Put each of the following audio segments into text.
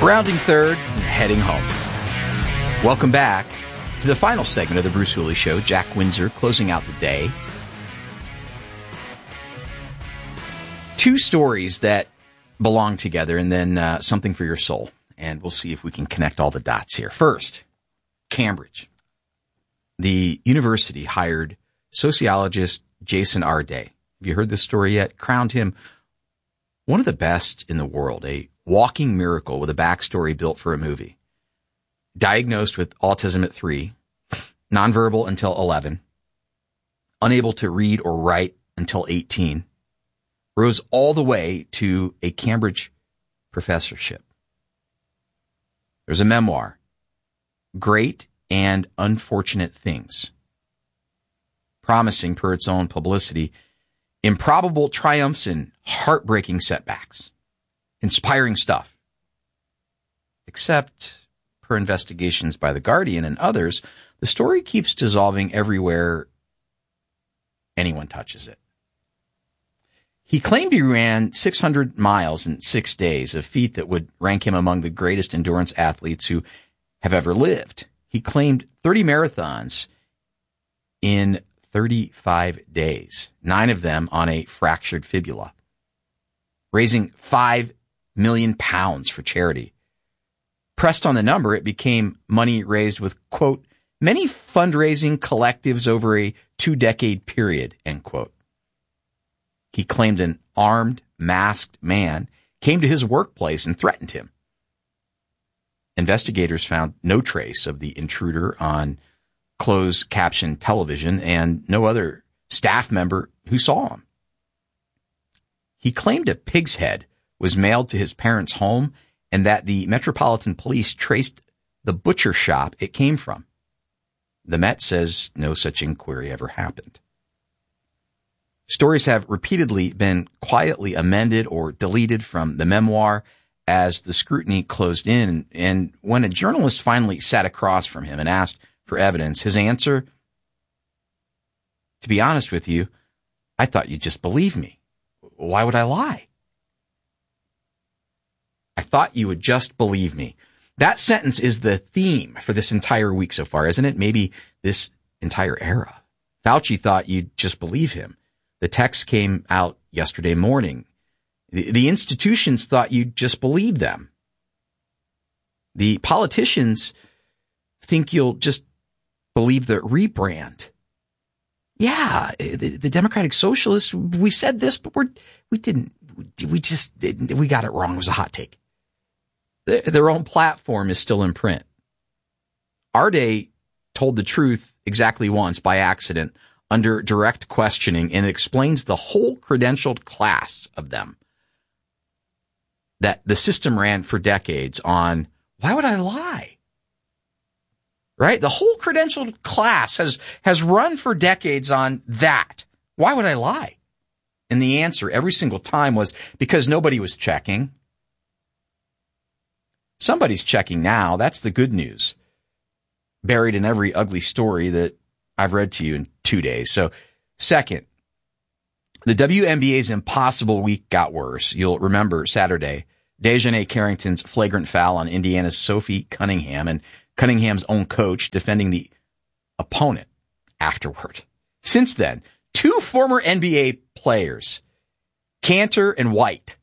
Rounding third, heading home. Welcome back to the final segment of the Bruce Hooley Show. Jack Windsor closing out the day. Two stories that belong together, and then something for your soul. And we'll see if we can connect all the dots here. First, Cambridge. The university hired sociologist Jason R. Day. Have you heard this story yet? Crowned him one of the best in the world, a walking miracle with a backstory built for a movie. Diagnosed with autism at 3, nonverbal until 11, unable to read or write until 18, rose all the way to a Cambridge professorship. There's a memoir, Great and Unfortunate Things, promising, per its own publicity, improbable triumphs and heartbreaking setbacks. Inspiring stuff. Except, per investigations by The Guardian and others, the story keeps dissolving everywhere anyone touches it. He claimed he ran 600 miles in 6 days, a feat that would rank him among the greatest endurance athletes who have ever lived. He claimed 30 marathons in 35 days, 9 of them on a fractured fibula, raising £5 million for charity. Pressed on the number, it became money raised with, quote, many fundraising collectives over a 2-decade period, end quote. He claimed an armed, masked man came to his workplace and threatened him. Investigators found no trace of the intruder on closed-caption television and no other staff member who saw him. He claimed a pig's head was mailed to his parents' home and that the Metropolitan Police traced the butcher shop it came from. The Met says no such inquiry ever happened. Stories have repeatedly been quietly amended or deleted from the memoir as the scrutiny closed in, and when a journalist finally sat across from him and asked for evidence, his answer, to be honest with you, I thought you'd just believe me. Why would I lie? I thought you would just believe me. That sentence is the theme for this entire week so far, isn't it? Maybe this entire era. Fauci thought you'd just believe him. The text came out yesterday morning. The institutions thought you'd just believe them. The politicians think you'll just believe the rebrand. Yeah, the Democratic Socialists, we said this, but we got it wrong. It was a hot take. Their own platform is still in print. Arday told the truth exactly once by accident under direct questioning, and it explains the whole credentialed class of them that the system ran for decades on, why would I lie? Right? The whole credentialed class has run for decades on that. Why would I lie? And the answer every single time was because nobody was checking. Somebody's checking now. That's the good news. Buried in every ugly story that I've read to you in 2 days. So, second, the WNBA's impossible week got worse. You'll remember Saturday, Dejanay Carrington's flagrant foul on Indiana's Sophie Cunningham and Cunningham's own coach defending the opponent afterward. Since then, 2 former NBA players, Cantor and White,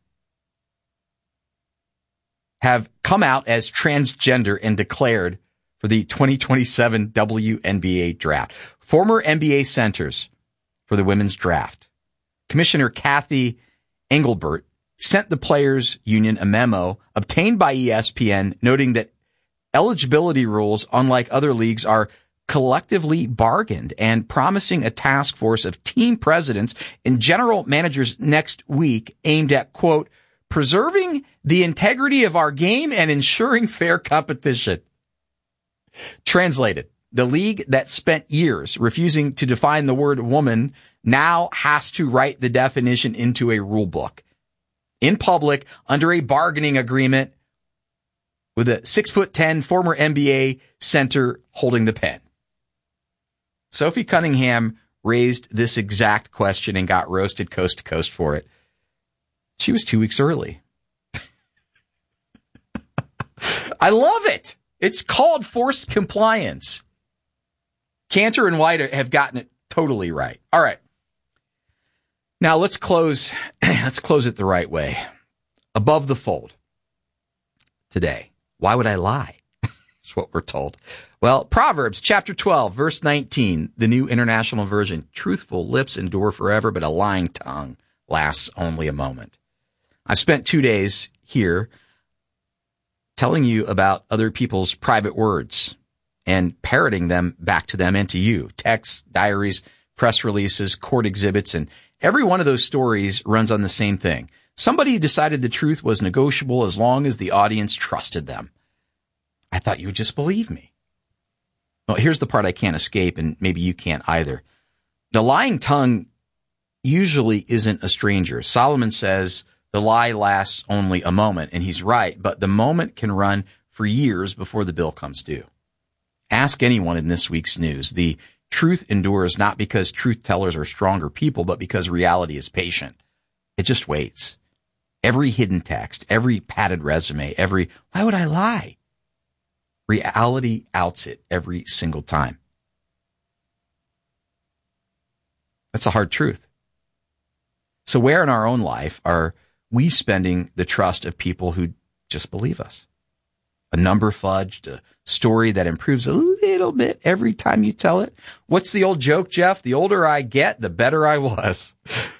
have come out as transgender and declared for the 2027 WNBA draft. Former NBA centers for the women's draft. Commissioner Kathy Engelbert sent the Players Union a memo obtained by ESPN noting that eligibility rules, unlike other leagues, are collectively bargained and promising a task force of team presidents and general managers next week aimed at, quote, preserving the integrity of our game and ensuring fair competition. Translated, the league that spent years refusing to define the word woman now has to write the definition into a rule book in public under a bargaining agreement with a 6'10" former NBA center holding the pen. Sophie Cunningham raised this exact question and got roasted coast to coast for it. She was 2 weeks early. I love it. It's called forced compliance. Cantor and White have gotten it totally right. All right. Now let's close it the right way. Above the fold. Today. Why would I lie? That's what we're told. Well, Proverbs chapter 12, verse 19, the New International Version. Truthful lips endure forever, but a lying tongue lasts only a moment. I've spent 2 days here telling you about other people's private words and parroting them back to them and to you. Texts, diaries, press releases, court exhibits, and every one of those stories runs on the same thing. Somebody decided the truth was negotiable as long as the audience trusted them. I thought you would just believe me. Well, here's the part I can't escape, and maybe you can't either. The lying tongue usually isn't a stranger. Solomon says the lie lasts only a moment, and he's right, but the moment can run for years before the bill comes due. Ask anyone in this week's news. The truth endures not because truth tellers are stronger people, but because reality is patient. It just waits. Every hidden text, every padded resume, why would I lie? Reality outs it every single time. That's a hard truth. So where in our own life are we spending the trust of people who just believe us? A number fudged, a story that improves a little bit every time you tell it. What's the old joke, Jeff? The older I get, the better I was.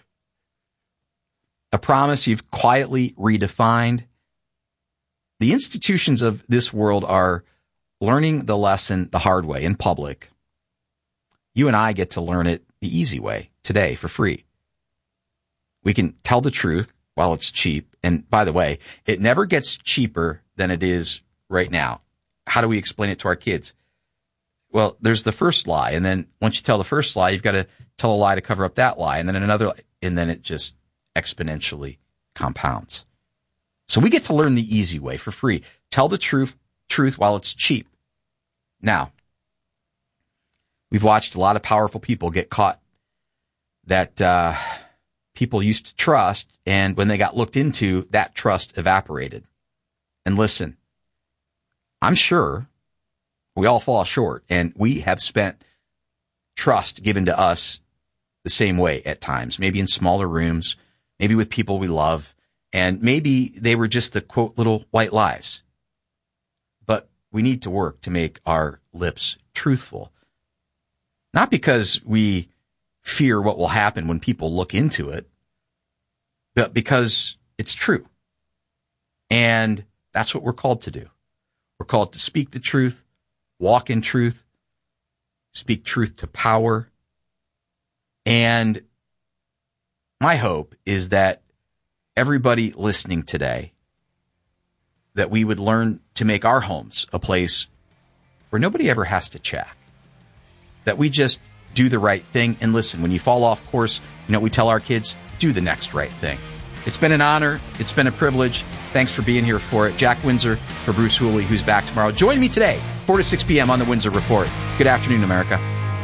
A promise you've quietly redefined. The institutions of this world are learning the lesson the hard way in public. You and I get to learn it the easy way today for free. We can tell the truth while it's cheap. And by the way, it never gets cheaper than it is right now. How do we explain it to our kids? Well, there's the first lie. And then once you tell the first lie, you've got to tell a lie to cover up that lie. And then another lie. And then it just exponentially compounds. So we get to learn the easy way for free. Tell the truth while it's cheap. Now, we've watched a lot of powerful people get caught that people used to trust, and when they got looked into, that trust evaporated. And listen, I'm sure we all fall short, and we have spent trust given to us the same way at times, maybe in smaller rooms, maybe with people we love, and maybe they were just the, quote, little white lies. But we need to work to make our lips truthful. Not because we fear what will happen when people look into it, but because it's true. And that's what we're called to do. We're called to speak the truth, walk in truth, speak truth to power. And my hope is that everybody listening today, that we would learn to make our homes a place where nobody ever has to check. That we just do the right thing. And listen, when you fall off course, we tell our kids, do the next right thing. It's been an honor. It's been a privilege. Thanks for being here for it. Jack Windsor for Bruce Hooley, who's back tomorrow. Join me today, 4 to 6 p.m. on the Windsor Report. Good afternoon, America.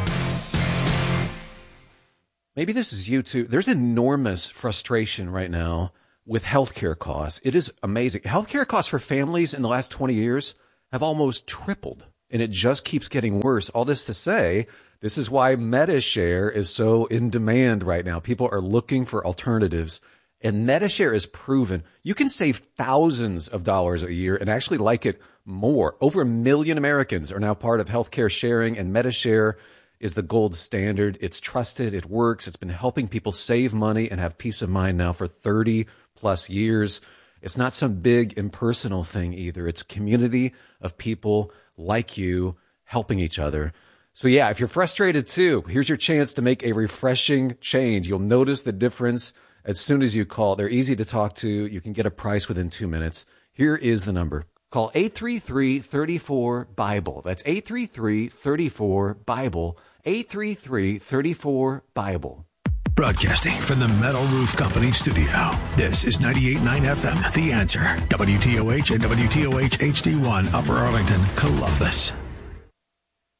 Maybe this is you too. There's enormous frustration right now with healthcare costs. It is amazing. Healthcare costs for families in the last 20 years have almost tripled, and it just keeps getting worse. All this to say, this is why MediShare is so in demand right now. People are looking for alternatives, and MediShare is proven. You can save thousands of dollars a year and actually like it more. Over 1 million Americans are now part of healthcare sharing, and MediShare is the gold standard. It's trusted. It works. It's been helping people save money and have peace of mind now for 30 plus years. It's not some big impersonal thing either. It's a community of people like you helping each other. So yeah, if you're frustrated too, here's your chance to make a refreshing change. You'll notice the difference as soon as you call. They're easy to talk to. You can get a price within 2 minutes. Here is the number. Call 833-34-BIBLE. That's 833-34-BIBLE. 833-34-BIBLE. Broadcasting from the Metal Roof Company studio. This is 98.9 FM, The Answer. WTOH and WTOH HD1, Upper Arlington, Columbus.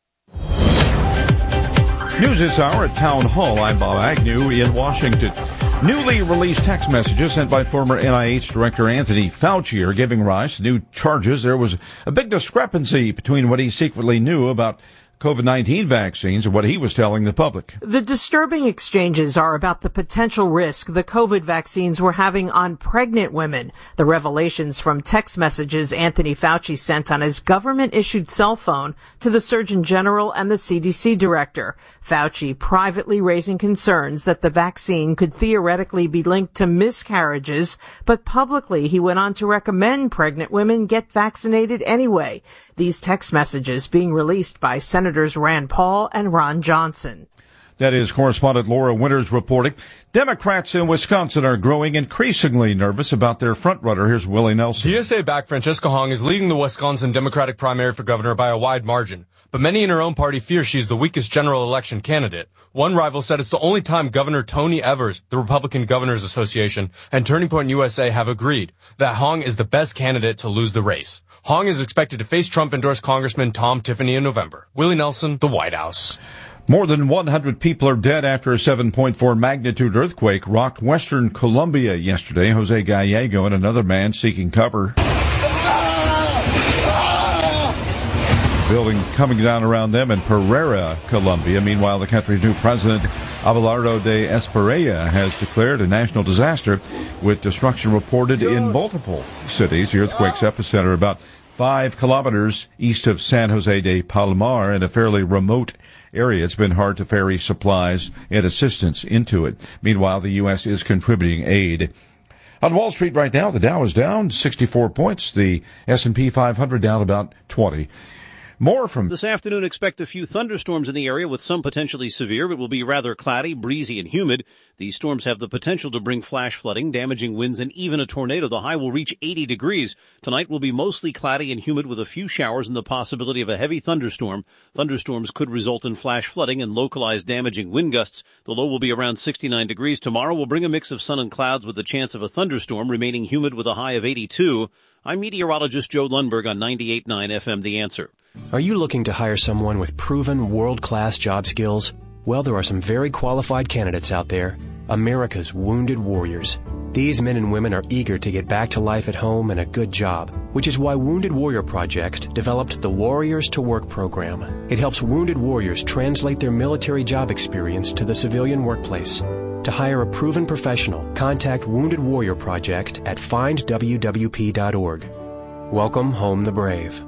News this hour at Town Hall. I'm Bob Agnew in Washington. Newly released text messages sent by former NIH Director Anthony Fauci are giving rise to new charges. There was a big discrepancy between what he secretly knew about COVID-19 vaccines and what he was telling the public. The disturbing exchanges are about the potential risk the COVID vaccines were having on pregnant women. The revelations from text messages Anthony Fauci sent on his government-issued cell phone to the Surgeon General and the CDC director. Fauci privately raising concerns that the vaccine could theoretically be linked to miscarriages, but publicly he went on to recommend pregnant women get vaccinated anyway. These text messages being released by Senators Rand Paul and Ron Johnson. That is correspondent Laura Winters reporting. Democrats in Wisconsin are growing increasingly nervous about their frontrunner. Here's Willie Nelson. DSA-backed Francesca Hong is leading the Wisconsin Democratic primary for governor by a wide margin, but many in her own party fear she's the weakest general election candidate. One rival said it's the only time Governor Tony Evers, the Republican Governors Association, and Turning Point USA have agreed that Hong is the best candidate to lose the race. Hong is expected to face Trump-endorsed Congressman Tom Tiffany in November. Willie Nelson, the White House. More than 100 people are dead after a 7.4 magnitude earthquake rocked western Colombia yesterday. Jose Gallego and another man seeking cover. Building coming down around them in Pereira, Colombia. Meanwhile, the country's new president, Abelardo de Esperella, has declared a national disaster with destruction reported in multiple cities. The earthquake's epicenter about 5 kilometers east of San Jose de Palmar in a fairly remote area. It's been hard to ferry supplies and assistance into it. Meanwhile, the U.S. is contributing aid. On Wall Street right now, the Dow is down 64 points. The S&P 500 down about 20. More from this afternoon. Expect a few thunderstorms in the area with some potentially severe. It will be rather cloudy, breezy, and humid. These storms have the potential to bring flash flooding, damaging winds, and even a tornado. The high will reach 80 degrees. Tonight will be mostly cloudy and humid with a few showers and the possibility of a heavy thunderstorm. Thunderstorms could result in flash flooding and localized damaging wind gusts. The low will be around 69 degrees. Tomorrow will bring a mix of sun and clouds with the chance of a thunderstorm, remaining humid with a high of 82. I'm meteorologist Joe Lundberg on 98.9 FM The Answer. Are you looking to hire someone with proven world-class job skills? Well, there are some very qualified candidates out there. America's wounded warriors. These men and women are eager to get back to life at home and a good job, which is why Wounded Warrior Project developed the Warriors to Work program. It helps wounded warriors translate their military job experience to the civilian workplace. To hire a proven professional, contact Wounded Warrior Project at findwwp.org. Welcome home the brave.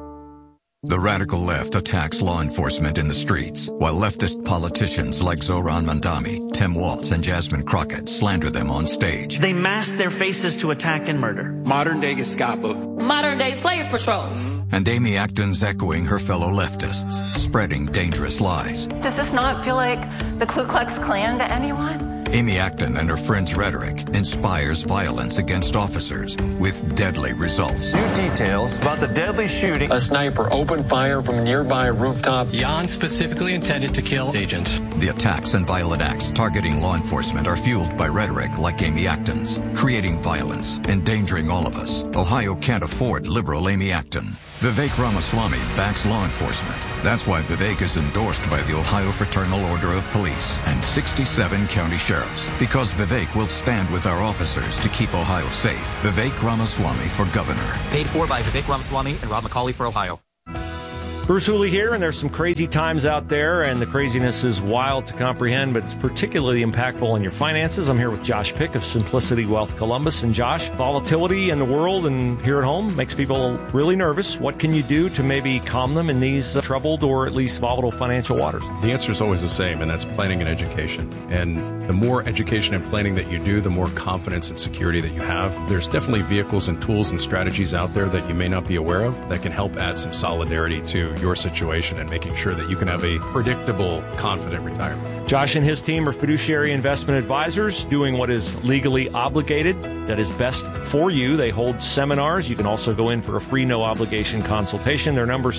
The radical left attacks law enforcement in the streets, while leftist politicians like Zohran Mamdani, Tim Walz, and Jasmine Crockett slander them on stage. They mask their faces to attack and murder. Modern-day Gestapo. Modern-day slave patrols. And Amy Acton's echoing her fellow leftists, spreading dangerous lies. Does this not feel like the Ku Klux Klan to anyone? Amy Acton and her friends' rhetoric inspires violence against officers with deadly results. New details about the deadly shooting. A sniper opened fire from a nearby rooftop. Jan specifically intended to kill agents. The attacks and violent acts targeting law enforcement are fueled by rhetoric like Amy Acton's, creating violence, endangering all of us. Ohio can't afford liberal Amy Acton. Vivek Ramaswamy backs law enforcement. That's why Vivek is endorsed by the Ohio Fraternal Order of Police and 67 county sheriffs. Because Vivek will stand with our officers to keep Ohio safe. Vivek Ramaswamy for governor. Paid for by Vivek Ramaswamy and Rob McCauley for Ohio. Bruce Hooley here, and there's some crazy times out there, and the craziness is wild to comprehend, but it's particularly impactful on your finances. I'm here with Josh Pick of Simplicity Wealth Columbus. And Josh, volatility in the world and here at home makes people really nervous. What can you do to maybe calm them in these troubled or at least volatile financial waters? The answer is always the same, and that's planning and education. And the more education and planning that you do, the more confidence and security that you have. There's definitely vehicles and tools and strategies out there that you may not be aware of that can help add some solidarity to your situation and making sure that you can have a predictable, confident retirement. Josh and his team are fiduciary investment advisors doing what is legally obligated, that is best for you. They hold seminars. You can also go in for a free, no-obligation consultation. Their number is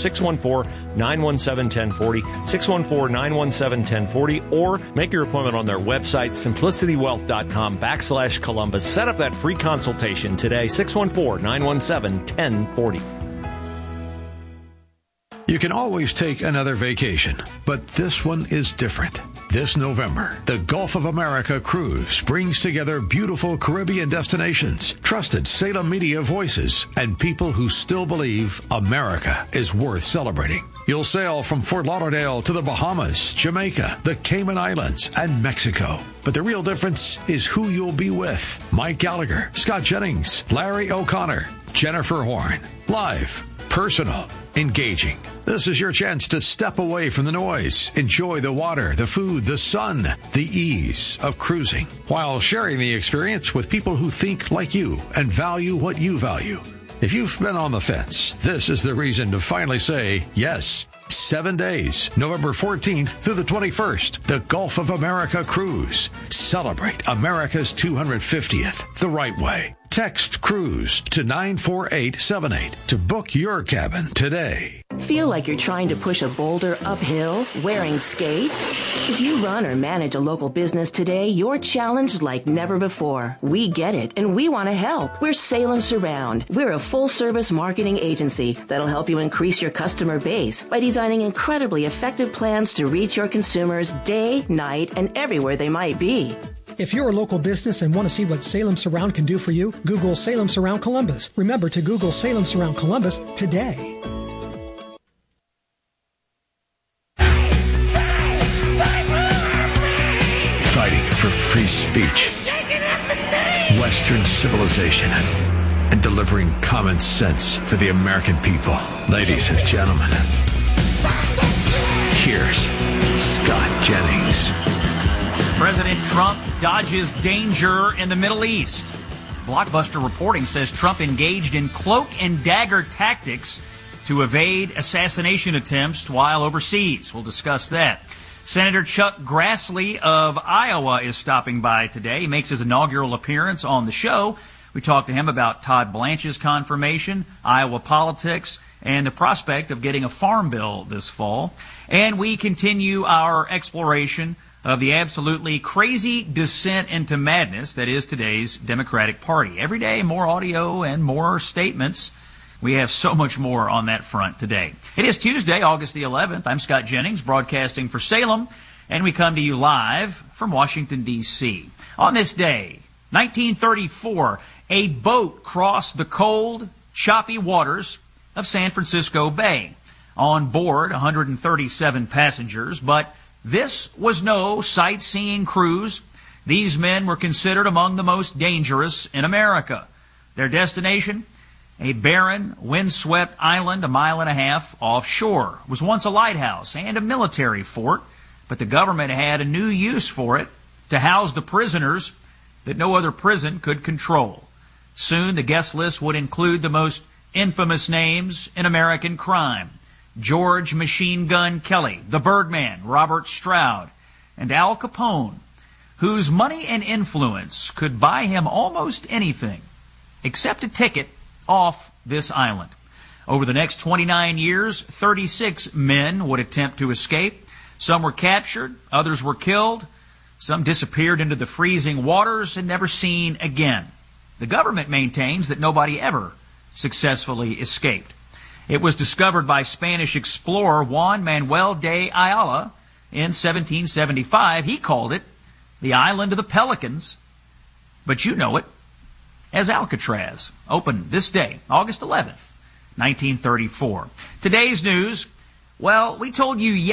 614-917-1040, 614-917-1040, or make your appointment on their website, simplicitywealth.com/Columbus. Set up that free consultation today, 614-917-1040. You can always take another vacation, but this one is different. This November, the Gulf of America Cruise brings together beautiful Caribbean destinations, trusted Salem media voices, and people who still believe America is worth celebrating. You'll sail from Fort Lauderdale to the Bahamas, Jamaica, the Cayman Islands, and Mexico. But the real difference is who you'll be with. Mike Gallagher, Scott Jennings, Larry O'Connor, Jennifer Horn. Live, personal, engaging. This is your chance to step away from the noise, enjoy the water, the food, the sun, the ease of cruising, while sharing the experience with people who think like you and value what you value. If you've been on the fence, this is the reason to finally say yes. 7 days, November 14th through the 21st, the Gulf of America Cruise. Celebrate America's 250th the right way. Text CRUISE to 94878 to book your cabin today. Feel like you're trying to push a boulder uphill wearing skates? If you run or manage a local business today, you're challenged like never before. We get it, and we want to help. We're Salem Surround. We're a full-service marketing agency that'll help you increase your customer base by designing incredibly effective plans to reach your consumers day, night, and everywhere they might be. If you're a local business and want to see what Salem Surround can do for you, Google Salem Surround Columbus. Remember to Google Salem Surround Columbus today. Fighting for free speech, Western civilization, and delivering common sense for the American people. Ladies and gentlemen, here's Scott Jennings. President Trump dodges danger in the Middle East. Blockbuster reporting says Trump engaged in cloak and dagger tactics to evade assassination attempts while overseas. We'll discuss that. Senator Chuck Grassley of Iowa is stopping by today. He makes his inaugural appearance on the show. We talked to him about Todd Blanche's confirmation, Iowa politics, and the prospect of getting a farm bill this fall. And we continue our exploration of the absolutely crazy descent into madness that is today's Democratic Party. Every day, more audio and more statements. We have so much more on that front today. It is Tuesday, August the 11th. I'm Scott Jennings, broadcasting for Salem, and we come to you live from Washington, D.C. On this day, 1934, a boat crossed the cold, choppy waters of San Francisco Bay. On board, 137 passengers, but this was no sightseeing cruise. These men were considered among the most dangerous in America. Their destination, a barren, windswept island 1.5 miles offshore. It was once a lighthouse and a military fort, but the government had a new use for it, to house the prisoners that no other prison could control. Soon the guest list would include the most infamous names in American crime: George Machine Gun Kelly, the Birdman, Robert Stroud, and Al Capone, whose money and influence could buy him almost anything except a ticket off this island. Over the next 29 years, 36 men would attempt to escape. Some were captured, others were killed, some disappeared into the freezing waters and never seen again. The government maintains that nobody ever successfully escaped. It was discovered by Spanish explorer Juan Manuel de Ayala in 1775. He called it the Island of the Pelicans, but you know it as Alcatraz. Opened this day, August 11th, 1934. Today's news, well, we told you